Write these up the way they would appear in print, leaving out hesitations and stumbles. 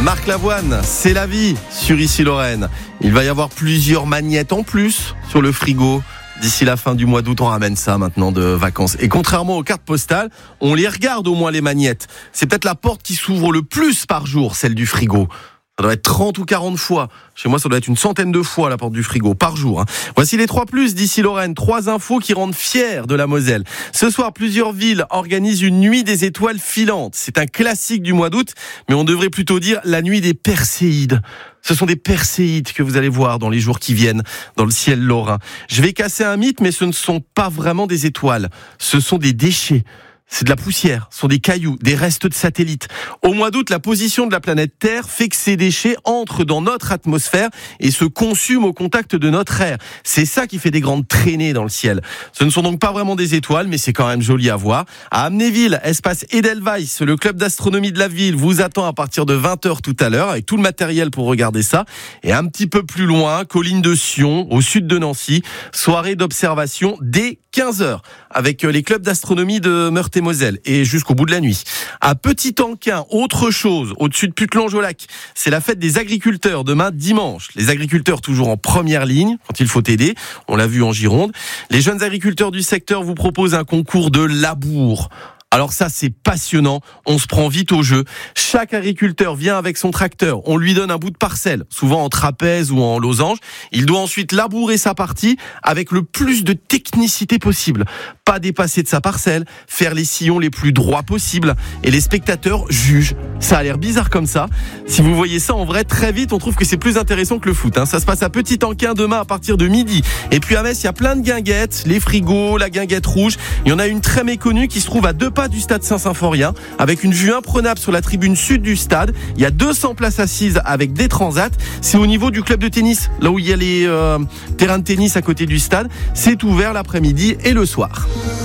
Marc Lavoine, c'est la vie sur Ici Lorraine. Il va y avoir plusieurs magnettes en plus sur le frigo. D'ici la fin du mois d'août, on ramène ça maintenant de vacances. Et contrairement aux cartes postales, on les regarde au moins les magnettes. C'est peut-être la porte qui s'ouvre le plus par jour, celle du frigo. Ça doit être 30 ou 40 fois. Chez moi, ça doit être une centaine de fois la porte du frigo par jour. Voici les 3+ d'Ici Lorraine. 3 infos qui rendent fiers de la Moselle. Ce soir, plusieurs villes organisent une nuit des étoiles filantes. C'est un classique du mois d'août, mais on devrait plutôt dire la nuit des Perséides. Ce sont des Perséides que vous allez voir dans les jours qui viennent, dans le ciel lorrain. Je vais casser un mythe, mais ce ne sont pas vraiment des étoiles. Ce sont des déchets. C'est de la poussière, ce sont des cailloux, des restes de satellites. Au mois d'août, la position de la planète Terre fait que ces déchets entrent dans notre atmosphère et se consument au contact de notre air. C'est ça qui fait des grandes traînées dans le ciel. Ce ne sont donc pas vraiment des étoiles, mais c'est quand même joli à voir. À Amnéville, espace Edelweiss, le club d'astronomie de la ville vous attend à partir de 20h tout à l'heure avec tout le matériel pour regarder ça. Et un petit peu plus loin, colline de Sion, au sud de Nancy, soirée d'observation dès 15h avec les clubs d'astronomie de Meurthe-et-Moselle et jusqu'au bout de la nuit. À Petit-Anquin, autre chose, au-dessus de Putelange-au-Lac, c'est la fête des agriculteurs demain dimanche. Les agriculteurs toujours en première ligne quand il faut aider, on l'a vu en Gironde. Les jeunes agriculteurs du secteur vous proposent un concours de labour. Alors ça, c'est passionnant, on se prend vite au jeu. Chaque agriculteur vient avec son tracteur, on lui donne un bout de parcelle, souvent en trapèze ou en losange. Il doit ensuite labourer sa partie avec le plus de technicité possible. Pas dépasser de sa parcelle, faire les sillons les plus droits possibles. Et les spectateurs jugent. Ça a l'air bizarre comme ça. Si vous voyez ça en vrai, très vite, on trouve que c'est plus intéressant que le foot. Ça se passe à Petit-Anquin demain à partir de midi. Et puis à Metz, il y a plein de guinguettes, les frigos, la guinguette rouge. Il y en a une très méconnue qui se trouve à 2 pas du stade Saint-Symphorien, avec une vue imprenable sur la tribune sud du stade. Il y a 200 places assises avec des transats. C'est au niveau du club de tennis, là où il y a les terrains de tennis à côté du stade. C'est ouvert l'après-midi et le soir.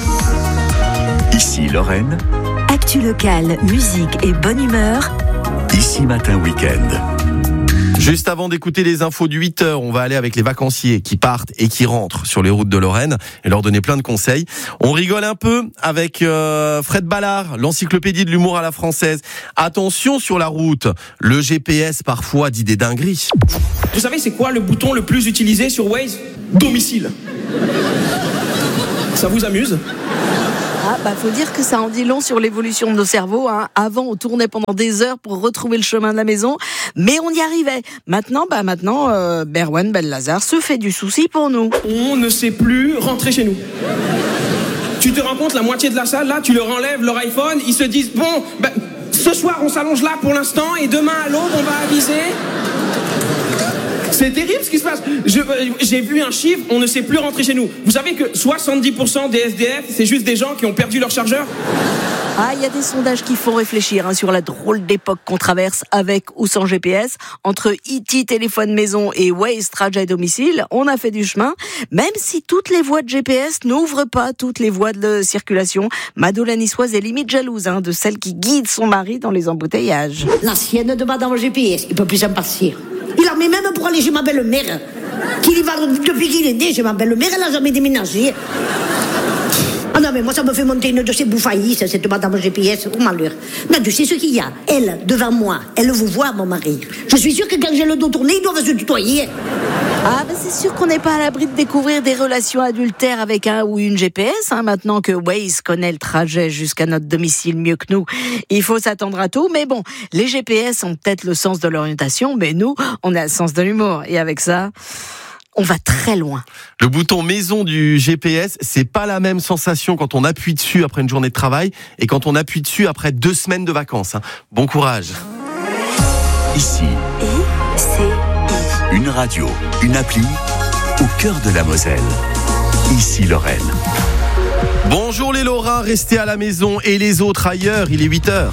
Ici Lorraine. Actu locale, musique et bonne humeur. Ici Matin Week-end. Juste avant d'écouter les infos du 8h, on va aller avec les vacanciers qui partent et qui rentrent sur les routes de Lorraine et leur donner plein de conseils. On rigole un peu avec Fred Ballard, l'encyclopédie de l'humour à la française. Attention sur la route, le GPS parfois dit des dingueries. Vous savez c'est quoi le bouton le plus utilisé sur Waze ? Domicile. Ça vous amuse ? Faut dire que ça en dit long sur l'évolution de nos cerveaux. Avant, on tournait pendant des heures pour retrouver le chemin de la maison, mais on y arrivait. Maintenant, Berwan Bellazar se fait du souci pour nous. On ne sait plus rentrer chez nous. Tu te rends compte, la moitié de la salle, là, tu leur enlèves leur iPhone, ils se disent, ce soir, on s'allonge là pour l'instant, et demain à l'aube, on va aviser. C'est terrible ce qui se passe. J'ai vu un chiffre, on ne sait plus rentrer chez nous. Vous savez que 70% des SDF, c'est juste des gens qui ont perdu leur chargeur ? Il y a des sondages qui font réfléchir sur la drôle d'époque qu'on traverse avec ou sans GPS. Entre E.T. téléphone maison et Waze trajet domicile, on a fait du chemin. Même si toutes les voies de GPS n'ouvrent pas toutes les voies de circulation, Mado la niçoise est limite jalouse de celle qui guide son mari dans les embouteillages. L'ancienne de Madame GPS, il peut plus s'en passer. Il en met même pour aller chez ma belle-mère. Qu'il y va depuis qu'il est né chez ma belle-mère, elle n'a jamais déménagé. Ah non, mais moi, ça me fait monter une de ces bouffaillisses, cette Madame GPS, au malheur. Mais tu sais ce qu'il y a. Elle, devant moi, elle vous voit, mon mari. Je suis sûre que quand j'ai le dos tourné, ils doivent se tutoyer. C'est sûr qu'on n'est pas à l'abri de découvrir des relations adultères avec un ou une GPS. Maintenant que Waze connaît le trajet jusqu'à notre domicile mieux que nous, il faut s'attendre à tout. Mais bon, les GPS ont peut-être le sens de l'orientation, mais nous, on a le sens de l'humour. Et avec ça, on va très loin. Le bouton maison du GPS, c'est pas la même sensation quand on appuie dessus après une journée de travail et quand on appuie dessus après 2 semaines de vacances. Bon courage. Ici. Une radio, une appli, au cœur de la Moselle. Ici Lorraine. Bonjour les Lorrains, restez à la maison et les autres ailleurs, il est 8h.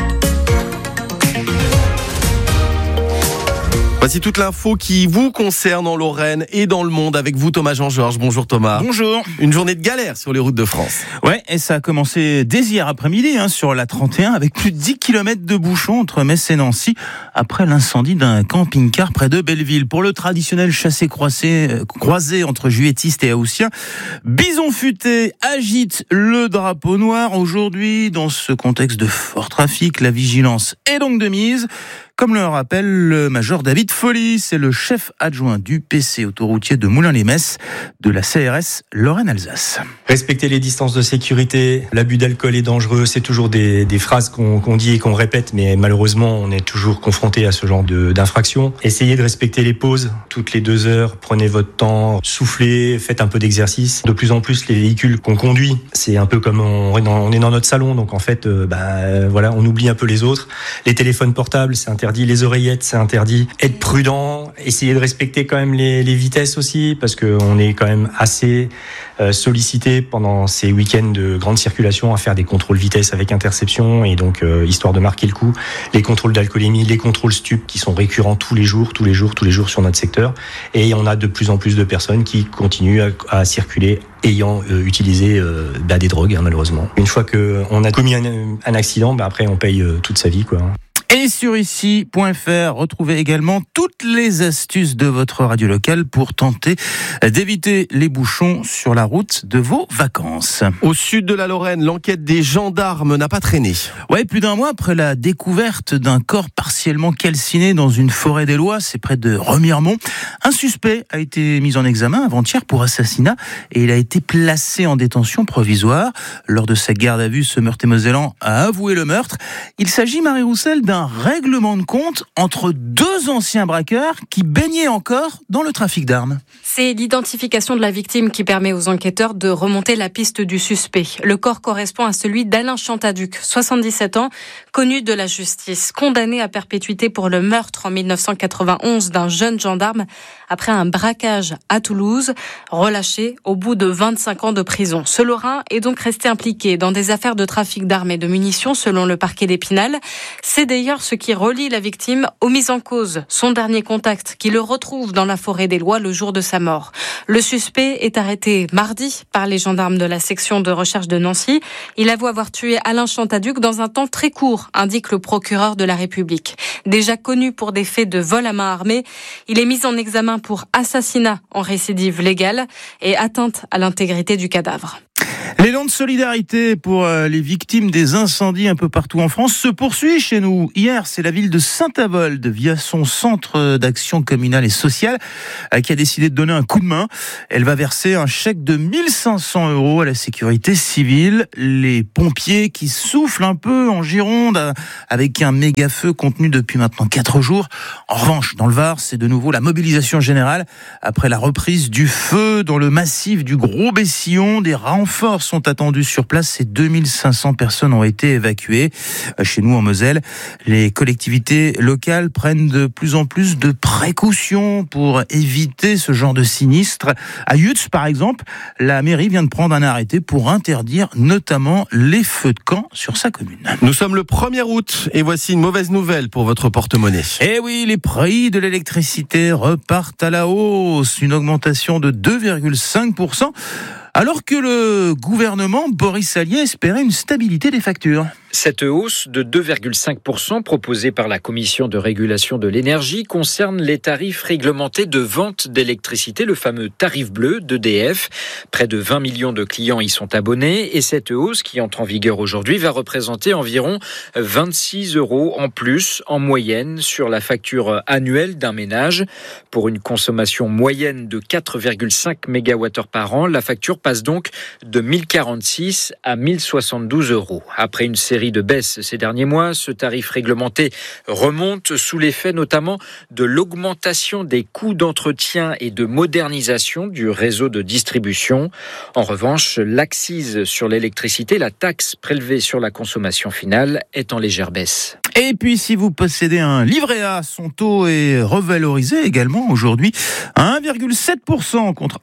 Voici toute l'info qui vous concerne en Lorraine et dans le monde avec vous Thomas Jean-Georges. Bonjour Thomas. Bonjour. Une journée de galère sur les routes de France. Ouais, et ça a commencé dès hier après-midi sur la 31 avec plus de 10 km de bouchons entre Metz et Nancy après l'incendie d'un camping-car près de Belleville. Pour le traditionnel chassé-croisé entre juilletistes et haussiens, Bison Futé agite le drapeau noir. Aujourd'hui, dans ce contexte de fort trafic, la vigilance est donc de mise. Comme le rappelle le major David Folly, c'est le chef adjoint du PC autoroutier de Moulins-les-Metz de la CRS Lorraine-Alsace. Respecter les distances de sécurité, l'abus d'alcool est dangereux, c'est toujours des phrases qu'on dit et qu'on répète, mais malheureusement on est toujours confronté à ce genre d'infraction. Essayez de respecter les pauses, toutes les 2 heures, prenez votre temps, soufflez, faites un peu d'exercice. De plus en plus les véhicules qu'on conduit, c'est un peu comme on est dans notre salon, donc en fait voilà, on oublie un peu les autres. Les téléphones portables, c'est interdit, les oreillettes, c'est interdit. Être prudent, essayez de respecter quand même les vitesses aussi, parce qu'on est quand même assez sollicité pendant ces week-ends de grande circulation à faire des contrôles vitesse avec interception, et donc histoire de marquer le coup, les contrôles d'alcoolémie, les contrôles stup qui sont récurrents tous les jours sur notre secteur, et on a de plus en plus de personnes qui continuent à circuler ayant utilisé des drogues, malheureusement. Une fois qu'on a commis un accident, après on paye toute sa vie, quoi. Et sur ici.fr, retrouvez également toutes les astuces de votre radio locale pour tenter d'éviter les bouchons sur la route de vos vacances. Au sud de la Lorraine, l'enquête des gendarmes n'a pas traîné. Ouais, plus d'un mois après la découverte d'un corps partiellement calciné dans une forêt des Lois, c'est près de Remiremont, un suspect a été mis en examen avant-hier pour assassinat et il a été placé en détention provisoire. Lors de sa garde à vue, ce Meurthe-et-Mosellan a avoué le meurtre. Il s'agit, Marie Roussel, d'un règlement de compte entre 2 anciens braqueurs qui baignaient encore dans le trafic d'armes. C'est l'identification de la victime qui permet aux enquêteurs de remonter la piste du suspect. Le corps correspond à celui d'Alain Chantaduc, 77 ans, connu de la justice, condamné à perpétuité pour le meurtre en 1991 d'un jeune gendarme après un braquage à Toulouse, relâché au bout de 25 ans de prison. Ce Lorrain est donc resté impliqué dans des affaires de trafic d'armes et de munitions selon le parquet d'Épinal. C'est d'ailleurs ce qui relie la victime aux mises en cause, son dernier contact, qui le retrouve dans la forêt des Lois le jour de sa mort. Le suspect est arrêté mardi par les gendarmes de la section de recherche de Nancy. Il avoue avoir tué Alain Chantaduc dans un temps très court, indique le procureur de la République. Déjà connu pour des faits de vol à main armée, il est mis en examen pour assassinat en récidive légale et atteinte à l'intégrité du cadavre. L'élan de solidarité pour les victimes des incendies un peu partout en France se poursuit chez nous. Hier, c'est la ville de Saint-Avold, via son centre d'action communale et sociale, qui a décidé de donner un coup de main. Elle va verser un chèque de 1 500 € à la sécurité civile. Les pompiers qui soufflent un peu en Gironde avec un méga feu contenu depuis maintenant 4 jours. En revanche, dans le Var, c'est de nouveau la mobilisation générale. Après la reprise du feu dans le massif du Gros Bessillon, des renforts sont attendus sur place et 2500 personnes ont été évacuées. Chez nous en Moselle, les collectivités locales prennent de plus en plus de précautions pour éviter ce genre de sinistre. À Yutz, par exemple, la mairie vient de prendre un arrêté pour interdire notamment les feux de camp sur sa commune. Nous sommes le 1er août et voici une mauvaise nouvelle pour votre porte-monnaie. Eh oui, les prix de l'électricité repartent à la hausse, une augmentation de 2,5%. Alors que le gouvernement Boris Allier espérait une stabilité des factures. Cette hausse de 2,5% proposée par la Commission de régulation de l'énergie concerne les tarifs réglementés de vente d'électricité, le fameux tarif bleu d'EDF. Près de 20 millions de clients y sont abonnés et cette hausse qui entre en vigueur aujourd'hui va représenter environ 26 € en plus en moyenne sur la facture annuelle d'un ménage. Pour une consommation moyenne de 4,5 MWh par an, la facture passe donc de 1046 à 1072 €. Après une série de baisses ces derniers mois, ce tarif réglementé remonte sous l'effet notamment de l'augmentation des coûts d'entretien et de modernisation du réseau de distribution. En revanche, l'accise sur l'électricité, la taxe prélevée sur la consommation finale, est en légère baisse. Et puis, si vous possédez un livret A, son taux est revalorisé également aujourd'hui à 1,7% contre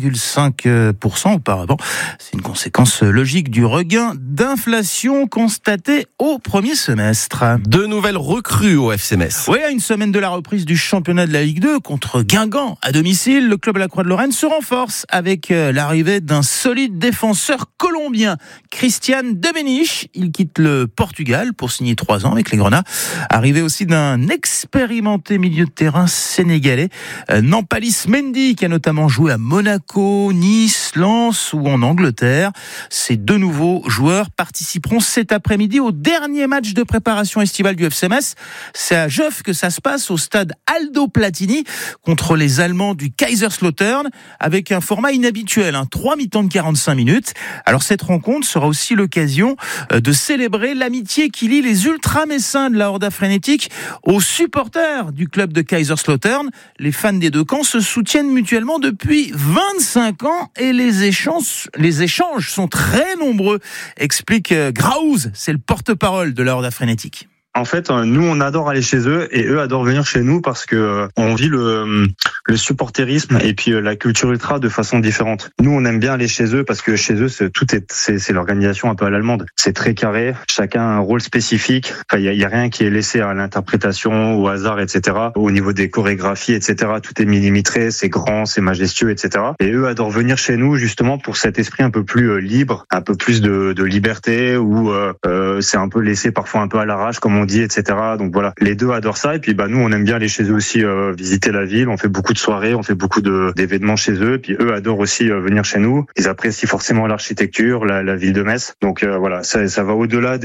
1,5% auparavant. C'est une conséquence logique du regain d'inflation constaté au premier semestre. 2 nouvelles recrues au FC Metz. Oui, à une semaine de la reprise du championnat de la Ligue 2 contre Guingamp à domicile, le club à la Croix-de-Lorraine se renforce avec l'arrivée d'un solide défenseur colombien, Christian Domenech. Il quitte le Portugal pour signer 3 ans avec les Grenats. Arrivé aussi d'un expérimenté milieu de terrain sénégalais, Nampalis Mendy, qui a notamment joué à Monaco, Nice, Lens ou en Angleterre. Ces 2 nouveaux joueurs participeront cet après-midi après-midi au dernier match de préparation estivale du FC Metz. C'est à Geoff que ça se passe au stade Aldo Platini contre les Allemands du Kaiserslautern avec un format inhabituel, 3 mi-temps de 45 minutes. Alors cette rencontre sera aussi l'occasion de célébrer l'amitié qui lie les ultra-messins de la Horda Frénétique aux supporters du club de Kaiserslautern. Les fans des deux camps se soutiennent mutuellement depuis 25 ans et les échanges sont très nombreux, explique Graouz, c'est le porte-parole de la Horda Frénétique. En fait, nous, on adore aller chez eux et eux adorent venir chez nous parce que on vit le supporterisme et puis la culture ultra de façon différente. Nous, on aime bien aller chez eux parce que chez eux, c'est l'organisation un peu à l'allemande. C'est très carré, chacun a un rôle spécifique. Enfin, il y a rien qui est laissé à l'interprétation, au hasard, etc. Au niveau des chorégraphies, etc. Tout est millimétré, c'est grand, c'est majestueux, etc. Et eux adorent venir chez nous justement pour cet esprit un peu plus libre, un peu plus de liberté où c'est un peu laissé parfois un peu à l'arrache, comme on dit, etc. Donc voilà, les deux adorent ça et puis nous on aime bien aller chez eux aussi visiter la ville. On fait beaucoup de soirées, on fait beaucoup d'événements chez eux. Et puis eux adorent aussi venir chez nous. Ils apprécient forcément l'architecture, la ville de Metz. Donc voilà, ça va au-delà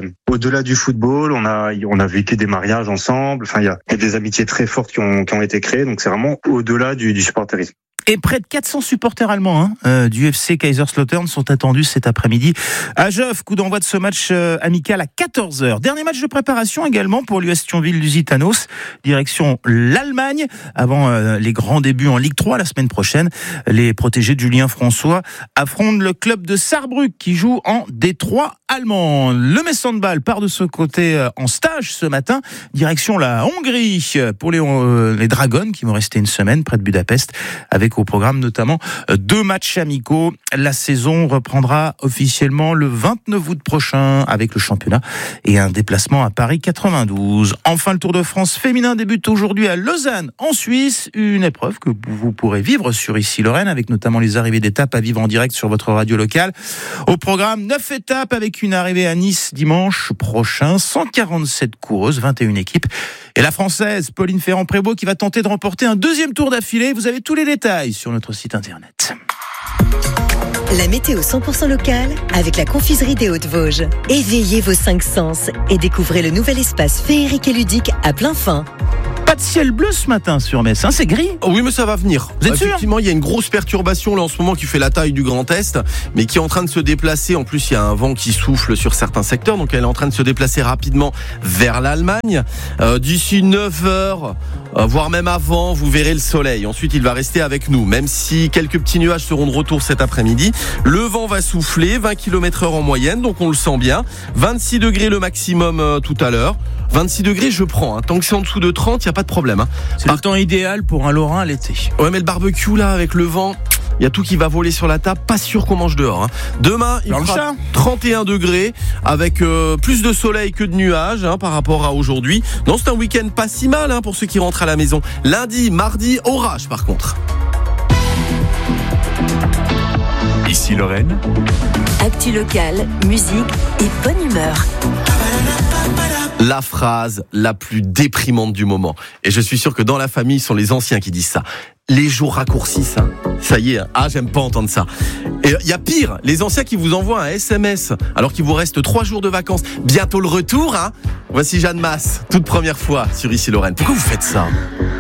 du football. On a vécu des mariages ensemble. Enfin il y a des amitiés très fortes qui ont été créées. Donc c'est vraiment au-delà du supporterisme. Et près de 400 supporters allemands du FC Kaiserslautern sont attendus cet après-midi à Geoff. Coup d'envoi de ce match amical à 14h. Dernier match de préparation également pour l'US Thionville-Lusitanos. Direction l'Allemagne avant les grands débuts en Ligue 3 la semaine prochaine. Les protégés de Julien François affrontent le club de Saarbrück qui joue en D3 allemand. Le Metz Handball part de ce côté en stage ce matin. Direction la Hongrie pour les Dragons qui vont rester une semaine près de Budapest avec au programme notamment 2 matchs amicaux. La saison reprendra officiellement le 29 août prochain avec le championnat et un déplacement à Paris 92. Enfin, le Tour de France féminin débute aujourd'hui à Lausanne, en Suisse. Une épreuve que vous pourrez vivre sur Ici Lorraine avec notamment les arrivées d'étapes à vivre en direct sur votre radio locale. Au programme, 9 étapes avec une arrivée à Nice dimanche prochain. 147 coureuses, 21 équipes. Et la Française Pauline Ferrand-Prévot qui va tenter de remporter un 2e tour d'affilée. Vous avez tous les détails sur notre site internet. La météo 100% locale avec la confiserie des Hautes-Vosges. Éveillez vos 5 sens et découvrez le nouvel espace féerique et ludique à plein fin. Pas de ciel bleu ce matin sur Metz, c'est gris. Oui, mais ça va venir. Vous êtes sûr ? Effectivement, il y a une grosse perturbation là en ce moment qui fait la taille du Grand Est, mais qui est en train de se déplacer. En plus, il y a un vent qui souffle sur certains secteurs, donc elle est en train de se déplacer rapidement vers l'Allemagne. D'ici 9h, voire même avant, vous verrez le soleil. Ensuite, il va rester avec nous, même si quelques petits nuages seront de retour cet après-midi. Le vent va souffler, 20 km/h en moyenne, donc on le sent bien. 26 degrés le maximum tout à l'heure. 26 degrés, je prends. Tant que c'est en dessous de 30, il n'y a pas de problème. C'est le temps idéal pour un Lorrain l'été. Ouais, mais le barbecue là, avec le vent, il y a tout qui va voler sur la table. Pas sûr qu'on mange dehors. Demain, il fera 31 degrés avec plus de soleil que de nuages par rapport à aujourd'hui. Non, c'est un week-end pas si mal pour ceux qui rentrent à la maison. Lundi, mardi, orage par contre. Ici Lorraine. Actu locale, musique et bonne humeur. La phrase la plus déprimante du moment. Et je suis sûr que dans la famille, ce sont les anciens qui disent ça. Les jours raccourcis, ça y est. J'aime pas entendre ça. Et il y a pire, les anciens qui vous envoient un SMS alors qu'il vous reste 3 jours de vacances. Bientôt le retour, Voici Jeanne Masse, toute première fois sur Ici Lorraine. Pourquoi vous faites ça ?